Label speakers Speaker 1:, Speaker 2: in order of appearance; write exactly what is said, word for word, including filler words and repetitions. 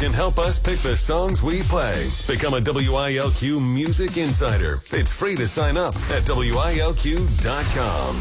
Speaker 1: can help us pick the songs we play. Become a W I L Q Music Insider. It's free to sign up at W I L Q dot com.